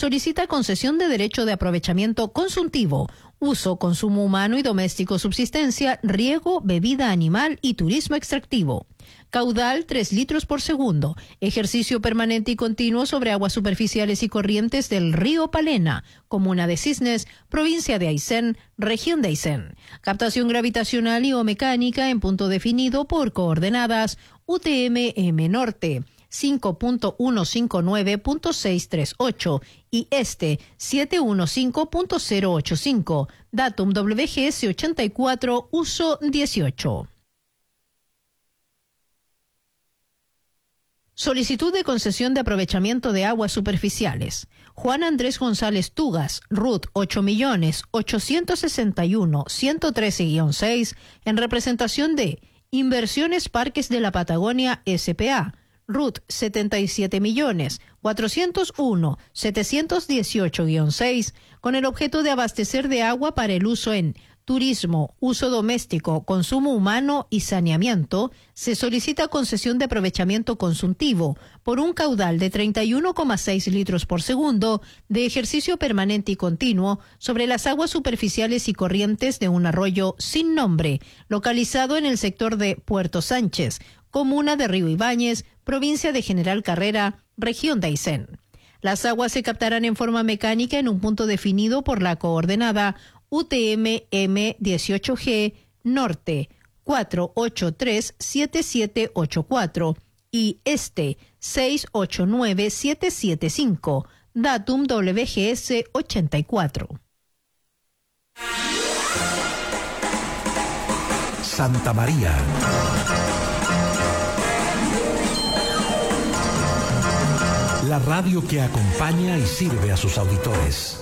solicita concesión de derecho de aprovechamiento consultivo, uso, consumo humano y doméstico, subsistencia, riego, bebida animal y turismo extractivo. Caudal 3 litros por segundo. Ejercicio permanente y continuo sobre aguas superficiales y corrientes del río Palena, comuna de Cisnes, provincia de Aysén, región de Aysén. Captación gravitacional y o mecánica en punto definido por coordenadas UTM-M Norte 5.159.638 y este 715.085. Datum WGS 84, uso 18. Solicitud de concesión de aprovechamiento de aguas superficiales. Juan Andrés González Tugas, RUT 8.861.113-6, en representación de Inversiones Parques de la Patagonia S.p.A., RUT 77.401.718-6, con el objeto de abastecer de agua para el uso en turismo, uso doméstico, consumo humano y saneamiento. Se solicita concesión de aprovechamiento consultivo por un caudal de 31,6 litros por segundo de ejercicio permanente y continuo sobre las aguas superficiales y corrientes de un arroyo sin nombre, localizado en el sector de Puerto Sánchez, comuna de Río Ibáñez, provincia de General Carrera, región de Aysén. Las aguas se captarán en forma mecánica en un punto definido por la coordenada UTM-M18G Norte 4837784 y este 689775, datum WGS 84. Santa María. La radio que acompaña y sirve a sus auditores.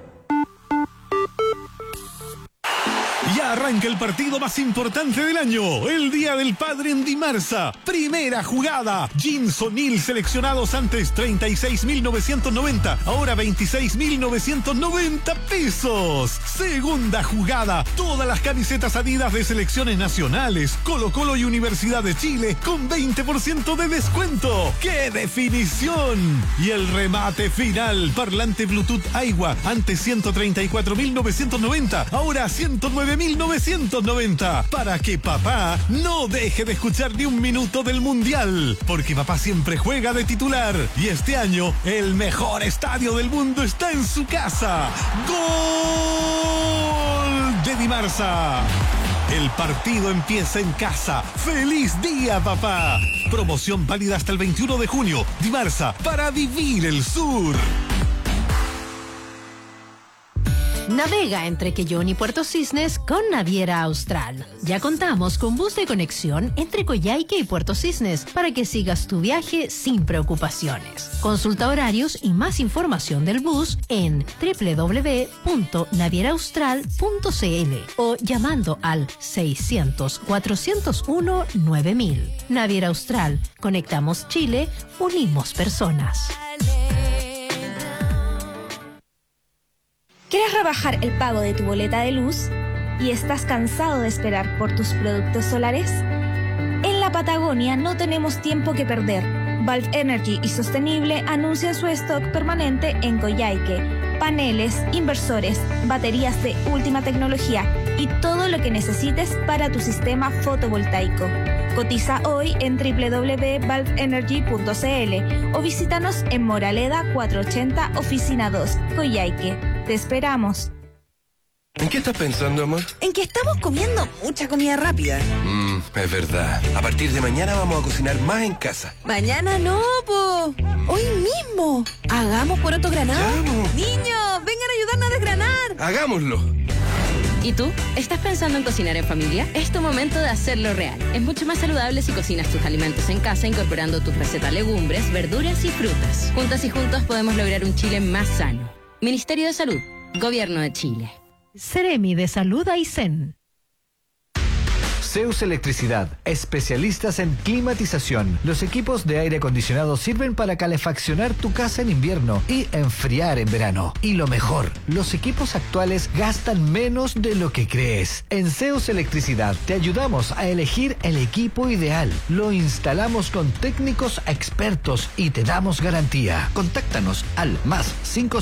Ya arranca el partido más importante del año, el Día del Padre en Dimarsa. Primera jugada. Jeans O'Neill seleccionados antes 36.990, ahora 26.990 pesos. Segunda jugada. Todas las camisetas Adidas de selecciones nacionales, Colo-Colo y Universidad de Chile con 20% de descuento. ¡Qué definición! Y el remate final. Parlante Bluetooth Aiwa, antes 134.990, ahora 109.990, para que papá no deje de escuchar ni un minuto del Mundial, porque papá siempre juega de titular y este año el mejor estadio del mundo está en su casa. ¡Gol de Dimarsa! El partido empieza en casa. ¡Feliz día, papá! Promoción válida hasta el 21 de junio. Dimarsa, para vivir el sur. Navega entre Quellón y Puerto Cisnes con Naviera Austral. Ya contamos con bus de conexión entre Coyhaique y Puerto Cisnes para que sigas tu viaje sin preocupaciones. Consulta horarios y más información del bus en www.navieraaustral.cl o llamando al 600-401-9000. Naviera Austral. Conectamos Chile, unimos personas. ¿Quieres rebajar el pago de tu boleta de luz y estás cansado de esperar por tus productos solares? En la Patagonia no tenemos tiempo que perder. Valve Energy y Sostenible anuncian su stock permanente en Coyhaique. Paneles, inversores, baterías de última tecnología y todo lo que necesites para tu sistema fotovoltaico. Cotiza hoy en www.valveenergy.cl o visítanos en Moraleda 480, Oficina 2, Coyhaique. Te esperamos. ¿En qué estás pensando, amor? En que estamos comiendo mucha comida rápida. Es verdad. A partir de mañana vamos a cocinar más en casa. Mañana no, po. Hoy mismo. Hagamos poroto granado. Niños, vengan a ayudarnos a desgranar. Hagámoslo. ¿Y tú? ¿Estás pensando en cocinar en familia? Es tu momento de hacerlo real. Es mucho más saludable si cocinas tus alimentos en casa incorporando tus recetas legumbres, verduras y frutas. Juntas y juntos podemos lograr un Chile más sano. Ministerio de Salud, Gobierno de Chile. Seremi de Salud Aysén. Zeus Electricidad, especialistas en climatización. Los equipos de aire acondicionado sirven para calefaccionar tu casa en invierno y enfriar en verano. Y lo mejor, los equipos actuales gastan menos de lo que crees. En Zeus Electricidad te ayudamos a elegir el equipo ideal. Lo instalamos con técnicos expertos y te damos garantía. Contáctanos al +5